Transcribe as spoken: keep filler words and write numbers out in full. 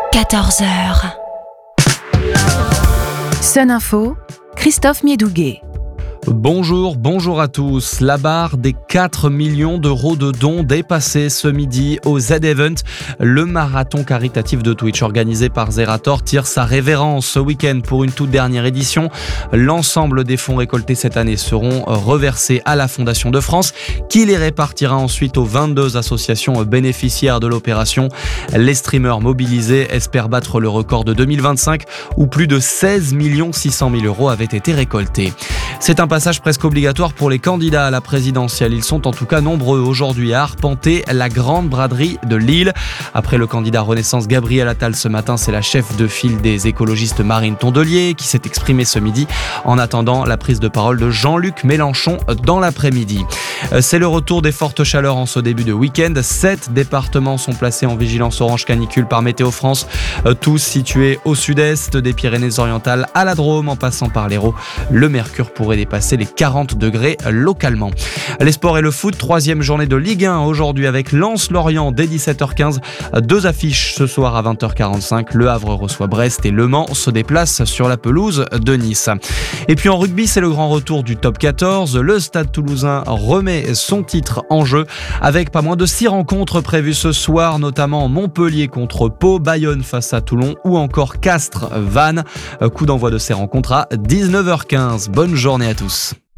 quatorze heures. Sun Info, Christophe Miedouguet. Bonjour, bonjour à tous. La barre des quatre millions d'euros de dons dépassée ce midi au Z-Event. Le marathon caritatif de Twitch organisé par Zerator tire sa révérence ce week-end pour une toute dernière édition. L'ensemble des fonds récoltés cette année seront reversés à la Fondation de France qui les répartira ensuite aux vingt-deux associations bénéficiaires de l'opération. Les streamers mobilisés espèrent battre le record de deux mille vingt-cinq où plus de seize millions six cent mille euros avaient été récoltés. C'est un passage presque obligatoire pour les candidats à la présidentielle. Ils sont en tout cas nombreux aujourd'hui à arpenter la grande braderie de Lille. Après le candidat Renaissance Gabriel Attal ce matin, c'est la chef de file des écologistes Marine Tondelier qui s'est exprimée ce midi en attendant la prise de parole de Jean-Luc Mélenchon dans l'après-midi. C'est le retour des fortes chaleurs en ce début de week-end. Sept départements sont placés en vigilance orange canicule par Météo France, tous situés au sud-est des Pyrénées-Orientales à la Drôme en passant par l'Hérault. Le mercure pourrait dépasser les quarante degrés localement. Les sports et le foot, troisième journée de Ligue un aujourd'hui avec Lens-Lorient dès dix-sept heures quinze. Deux affiches ce soir à vingt heures quarante-cinq. Le Havre reçoit Brest et Le Mans se déplace sur la pelouse de Nice. Et puis en rugby, c'est le grand retour du top quatorze. Le Stade Toulousain remet son titre en jeu avec pas moins de six rencontres prévues ce soir, notamment Montpellier contre Pau, Bayonne face à Toulon ou encore Castres-Vannes. Coup d'envoi de ces rencontres à dix-neuf heures quinze. Bonne journée à tous.